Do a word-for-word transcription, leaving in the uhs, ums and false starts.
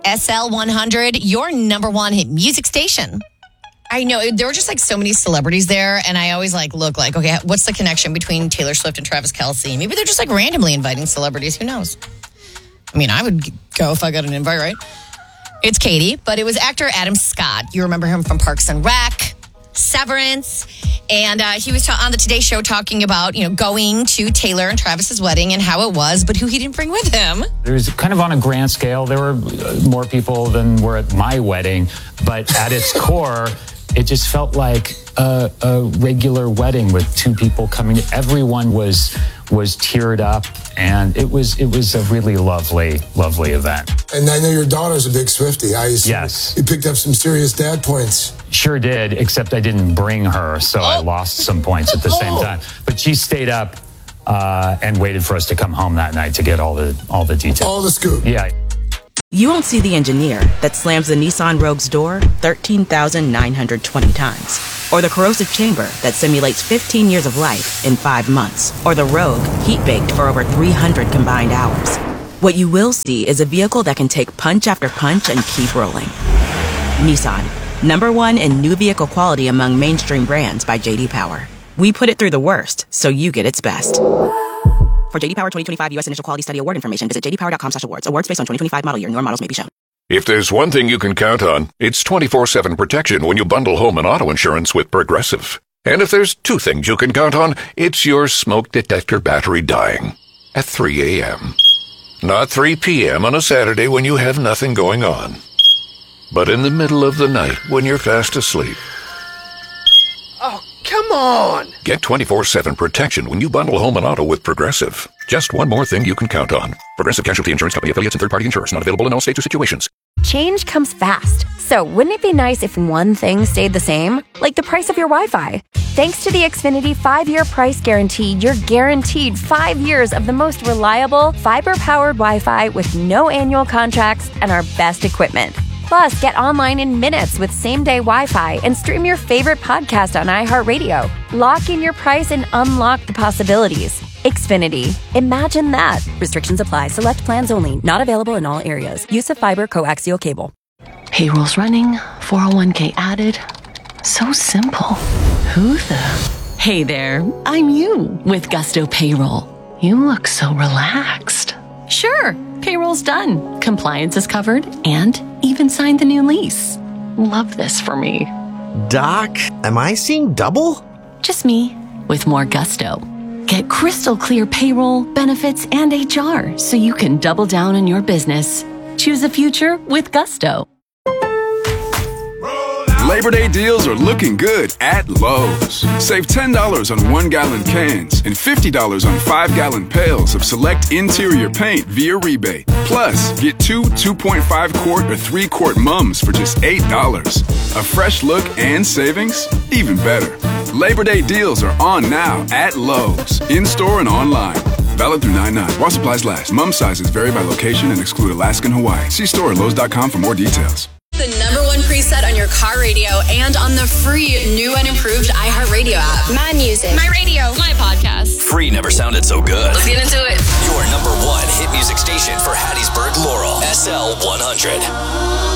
S L one hundred, your number one hit music station. I know, there were just like so many celebrities there, and I always like look like, okay, what's the connection between Taylor Swift and Travis Kelce? Maybe they're just like randomly inviting celebrities. Who knows? I mean, I would go if I got an invite, right? It's Katie, but it was actor Adam Scott. You remember him from Parks and Rec, Severance, and uh, he was ta- on the Today Show talking about, you know, going to Taylor and Travis's wedding and how it was, but who he didn't bring with him. It was kind of on a grand scale. There were more people than were at my wedding, but at its core, it just felt like a, a regular wedding with two people coming. Everyone was was teared up, and it was it was a really lovely, lovely event. And I know your daughter's a big Swiftie. I Yes. You picked up some serious dad points. Sure did, except I didn't bring her, so oh. I lost some points at the same oh. time. But she stayed up uh, and waited for us to come home that night to get all the all the details. All the scoop. Yeah. You won't see the engineer that slams the Nissan Rogue's door thirteen thousand nine hundred twenty times. Or the corrosive chamber that simulates fifteen years of life in five months. Or the Rogue heat-baked for over three hundred combined hours. What you will see is a vehicle that can take punch after punch and keep rolling. Nissan, number one in new vehicle quality among mainstream brands by J D Power. We put it through the worst, so you get its best. For J D Power twenty twenty-five U S Initial Quality Study Award information, visit j d power dot com slash awards. Awards based on twenty twenty-five model year. Newer models may be shown. If there's one thing you can count on, it's twenty-four seven protection when you bundle home and auto insurance with Progressive. And if there's two things you can count on, it's your smoke detector battery dying at three a.m. Not three p.m. on a Saturday when you have nothing going on, but in the middle of the night when you're fast asleep. Oh, come on! Get twenty-four seven protection when you bundle home and auto with Progressive. Just one more thing you can count on. Progressive Casualty Insurance Company, affiliates, and third-party insurers. Not available in all states or situations. Change comes fast. So wouldn't it be nice if one thing stayed the same? Like the price of your Wi-Fi. Thanks to the Xfinity five-year price guarantee, you're guaranteed five years of the most reliable, fiber-powered Wi-Fi with no annual contracts and our best equipment. Plus, get online in minutes with same-day Wi-Fi and stream your favorite podcast on iHeartRadio. Lock in your price and unlock the possibilities. Xfinity. Imagine that. Restrictions apply. Select plans only. Not available in all areas. Use of fiber coaxial cable. Payroll's running. four oh one k added. So simple. Who the? Hey there. I'm you with Gusto Payroll. You look so relaxed. Sure. Payroll's done. Compliance is covered and even signed the new lease. Love this for me. Doc, am I seeing double? Just me with more gusto. Get crystal clear payroll, benefits, and H R so you can double down on your business. Choose a future with Gusto. Labor Day deals are looking good at Lowe's. Save ten dollars on one-gallon cans and fifty dollars on five-gallon pails of select interior paint via rebate. Plus, get two two point five quart or three quart mums for just eight dollars. A fresh look and savings? Even better. Labor Day deals are on now at Lowe's, in-store and online. Valid through nine nine. While supplies last. Mum sizes vary by location and exclude Alaska and Hawaii. See store at lowes dot com for more details. The number one preset on your car radio and on the free new and improved iHeartRadio app. My music. My radio. My podcast. Free never sounded so good. Let's get into it. Your number one hit music station for Hattiesburg, Laurel. S L one hundred.